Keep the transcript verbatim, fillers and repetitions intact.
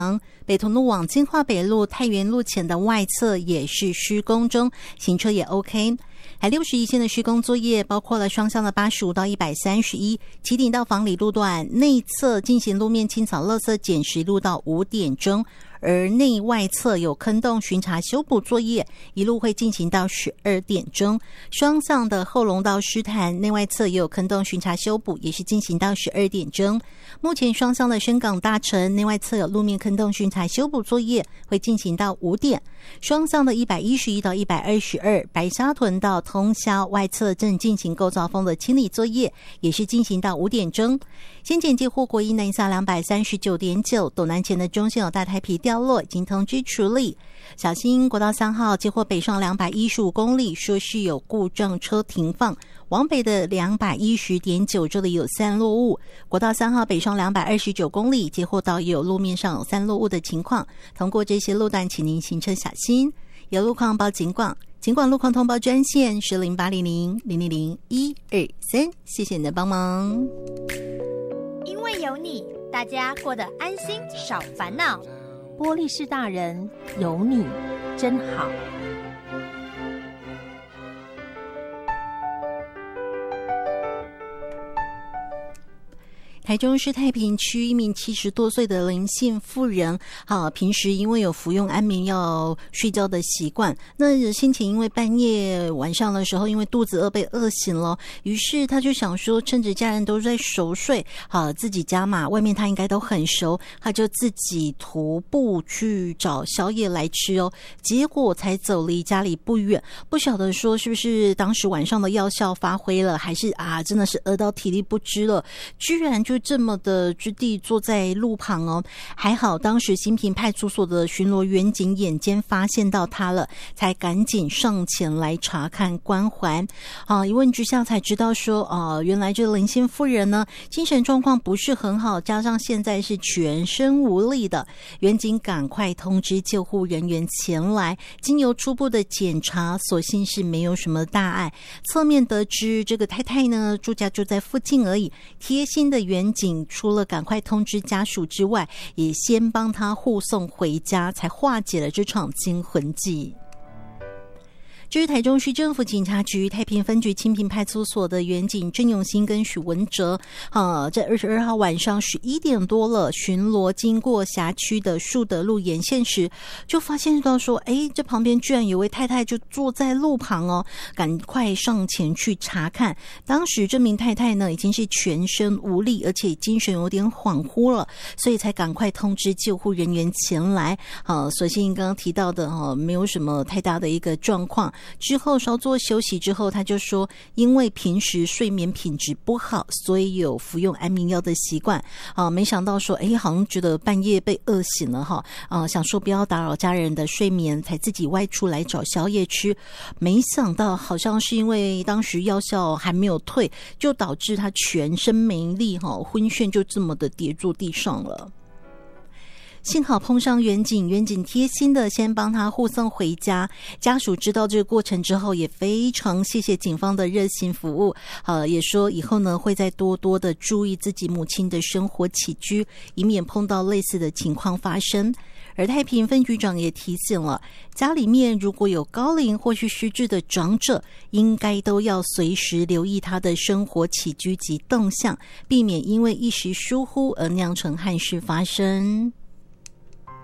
北屯路往金华北路太原路前的外侧也是施工中，行车也 OK。台六十一线的施工作业包括了双向的八十五到一百三十一，旗顶到房里路段内侧进行路面清扫垃圾捡拾路到五点钟，而内外侧有坑洞巡查修补作业，一路会进行到十二点钟。双向的后龙到狮潭内外侧也有坑洞巡查修补，也是进行到十二点钟。目前双向的深港大城内外侧有路面坑洞巡查修补作业，会进行到五点。双向的一百一十一到一百二十二白沙屯到通霄外侧正进行构造风的清理作业，也是进行到五点钟。先前接获国一南下两百三十九点九斗南前的中线有大台皮掉落，已经通知处理。小心国道三号接获北上两百一十五公里，说是有故障车停放。往北的两百一十点九这里有散落物，国道三号北上两百二十九公里，接获到也有路面上有散落物的情况。通过这些路段，请您行车小心。有路况报警广，警广路况通报专线是零八零零零零零一二三，谢谢你的帮忙。 因为有你，大家过得安心少烦恼。 玻璃市大人有你真好。 台中市太平区一名七十多岁的林姓妇人，啊，平时因为有服用安眠药睡觉的习惯，那先前因为半夜晚上的时候，因为肚子饿被饿醒了，于是他就想说，趁着家人都在熟睡，啊，自己家嘛，外面他应该都很熟，他就自己徒步去找宵夜来吃哦。结果才走离家里不远，不晓得说是不是当时晚上的药效发挥了，还是啊真的是饿到体力不支了，居然就这么的之地坐在路旁哦。还好当时新平派出所的巡逻员警眼尖发现到他了，才赶紧上前来查看关怀。啊，一问之下才知道说，啊，原来这个林姓妇人呢，精神状况不是很好，加上现在是全身无力的。员警赶快通知救护人员前来，经由初步的检查，所幸是没有什么大碍。侧面得知这个太太呢，住家就在附近而已。贴心的员警除了赶快通知家属之外，也先帮他护送回家，才化解了这场惊魂记。这是台中市政府警察局太平分局清平派出所的员警郑永兴跟许文哲，啊，在二十二号晚上十一点多了，巡逻经过辖区的树德路沿线时，就发现到说，哎，这旁边居然有位太太就坐在路旁哦，赶快上前去查看。当时这名太太呢，已经是全身无力，而且精神有点恍惚了，所以才赶快通知救护人员前来。啊，所幸刚刚提到的哈，没有什么太大的一个状况。之后稍作休息之后，他就说因为平时睡眠品质不好，所以有服用安眠药的习惯啊。没想到说哎，好像觉得半夜被饿醒了哈，啊，想说不要打扰家人的睡眠，才自己外出来找宵夜吃。没想到好像是因为当时药效还没有退，就导致他全身没力哈，昏眩就这么的跌坐地上了。幸好碰上员警，员警贴心的先帮他护送回家。家属知道这个过程之后，也非常谢谢警方的热心服务。呃，也说以后呢会再多多的注意自己母亲的生活起居，以免碰到类似的情况发生。而太平分局长也提醒了，家里面如果有高龄或是失智的长者，应该都要随时留意他的生活起居及动向，避免因为一时疏忽而酿成憾事发生。